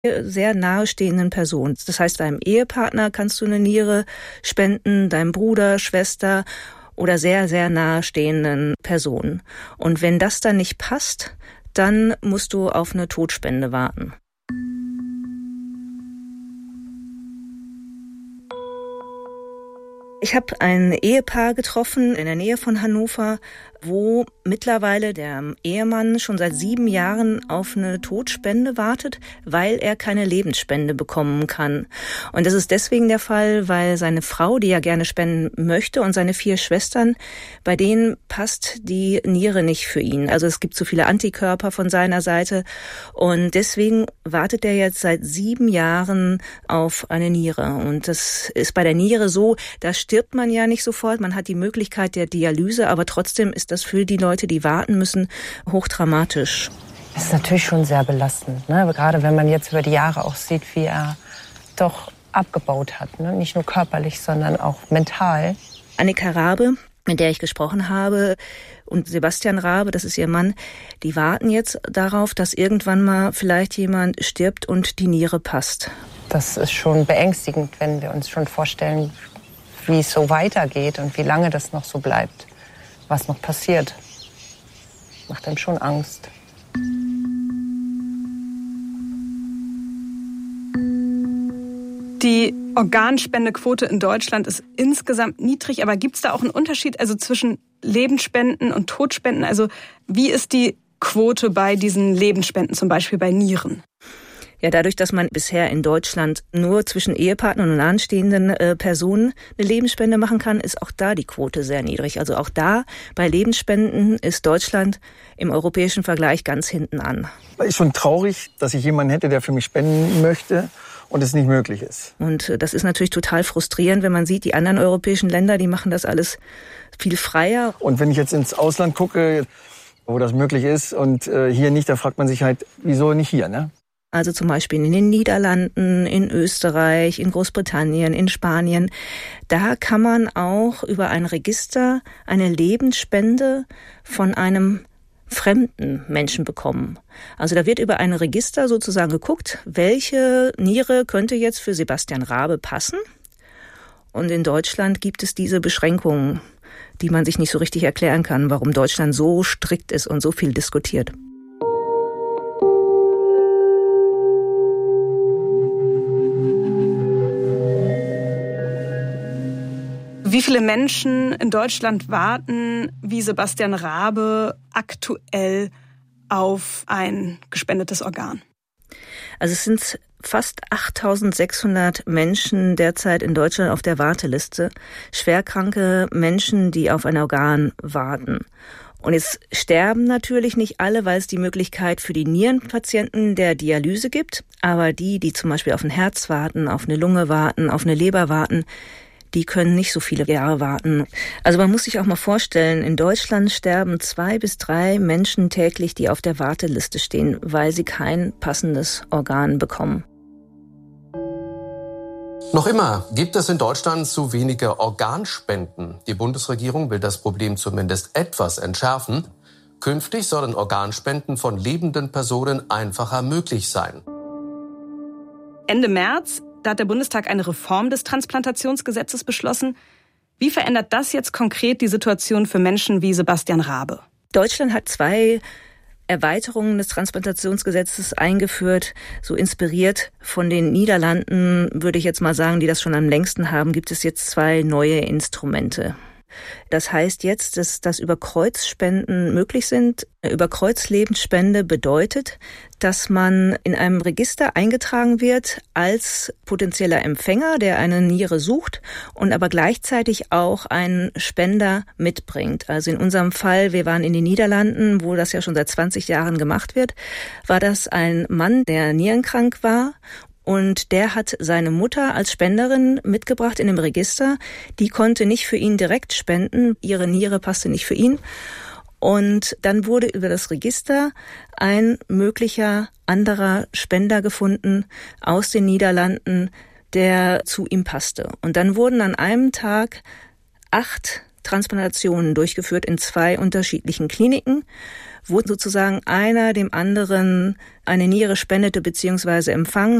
sehr nahestehenden Personen. Das heißt, deinem Ehepartner kannst du eine Niere spenden, deinem Bruder, Schwester oder sehr, sehr nahestehenden Personen. Und wenn das dann nicht passt, dann musst du auf eine Todspende warten. Ich habe ein Ehepaar getroffen in der Nähe von Hannover, wo mittlerweile der Ehemann schon seit 7 Jahren auf eine Todspende wartet, weil er keine Lebensspende bekommen kann. Und das ist deswegen der Fall, weil seine Frau, die ja gerne spenden möchte, und seine 4 Schwestern, bei denen passt die Niere nicht für ihn. Also es gibt zu viele Antikörper von seiner Seite und deswegen wartet er jetzt seit 7 Jahren auf eine Niere. Und das ist bei der Niere so, da stirbt man ja nicht sofort, man hat die Möglichkeit der Dialyse, aber trotzdem ist das für die Leute, die warten müssen, hochdramatisch. Das ist natürlich schon sehr belastend, ne? Gerade wenn man jetzt über die Jahre auch sieht, wie er doch abgebaut hat, ne? Nicht nur körperlich, sondern auch mental. Annika Rabe, mit der ich gesprochen habe, und Sebastian Rabe, das ist ihr Mann, die warten jetzt darauf, dass irgendwann mal vielleicht jemand stirbt und die Niere passt. Das ist schon beängstigend, wenn wir uns schon vorstellen, wie es so weitergeht und wie lange das noch so bleibt. Was noch passiert, macht einem schon Angst. Die Organspendequote in Deutschland ist insgesamt niedrig, aber gibt es da auch einen Unterschied zwischen Lebensspenden und Todspenden? Also wie ist die Quote bei diesen Lebensspenden, zum Beispiel bei Nieren? Ja, dadurch, dass man bisher in Deutschland nur zwischen Ehepartnern und nahestehenden Personen eine Lebensspende machen kann, ist auch da die Quote sehr niedrig. Also auch da bei Lebensspenden ist Deutschland im europäischen Vergleich ganz hinten an. Ist schon traurig, dass ich jemanden hätte, der für mich spenden möchte und es nicht möglich ist. Und das ist natürlich total frustrierend, wenn man sieht, die anderen europäischen Länder, die machen das alles viel freier. Und wenn ich jetzt ins Ausland gucke, wo das möglich ist und hier nicht, da fragt man sich halt, wieso nicht hier, ne? Also zum Beispiel in den Niederlanden, in Österreich, in Großbritannien, in Spanien. Da kann man auch über ein Register eine Lebensspende von einem fremden Menschen bekommen. Also da wird über ein Register sozusagen geguckt, welche Niere könnte jetzt für Sebastian Rabe passen. Und in Deutschland gibt es diese Beschränkungen, die man sich nicht so richtig erklären kann, warum Deutschland so strikt ist und so viel diskutiert. Wie viele Menschen in Deutschland warten, wie Sebastian Rabe, aktuell auf ein gespendetes Organ? Also es sind fast 8.600 Menschen derzeit in Deutschland auf der Warteliste. Schwerkranke Menschen, die auf ein Organ warten. Und jetzt sterben natürlich nicht alle, weil es die Möglichkeit für die Nierenpatienten der Dialyse gibt. Aber die zum Beispiel auf ein Herz warten, auf eine Lunge warten, auf eine Leber warten, die können nicht so viele Jahre warten. Also man muss sich auch mal vorstellen, in Deutschland sterben 2 bis 3 Menschen täglich, die auf der Warteliste stehen, weil sie kein passendes Organ bekommen. Noch immer gibt es in Deutschland zu wenige Organspenden. Die Bundesregierung will das Problem zumindest etwas entschärfen. Künftig sollen Organspenden von lebenden Personen einfacher möglich sein. Ende März, da hat der Bundestag eine Reform des Transplantationsgesetzes beschlossen. Wie verändert das jetzt konkret die Situation für Menschen wie Sebastian Rabe? Deutschland hat 2 Erweiterungen des Transplantationsgesetzes eingeführt. So inspiriert von den Niederlanden, würde ich jetzt mal sagen, die das schon am längsten haben, gibt es jetzt 2 neue Instrumente. Das heißt jetzt, dass das über Kreuzspenden möglich sind. Über Kreuzlebensspende bedeutet, dass man in einem Register eingetragen wird als potenzieller Empfänger, der eine Niere sucht und aber gleichzeitig auch einen Spender mitbringt. Also in unserem Fall, wir waren in den Niederlanden, wo das ja schon seit 20 Jahren gemacht wird, war das ein Mann, der nierenkrank war. Und der hat seine Mutter als Spenderin mitgebracht in dem Register. Die konnte nicht für ihn direkt spenden. Ihre Niere passte nicht für ihn. Und dann wurde über das Register ein möglicher anderer Spender gefunden aus den Niederlanden, der zu ihm passte. Und dann wurden an einem Tag 8 Transplantationen durchgeführt in 2 unterschiedlichen Kliniken. wo sozusagen einer dem anderen eine Niere spendete bzw. empfangen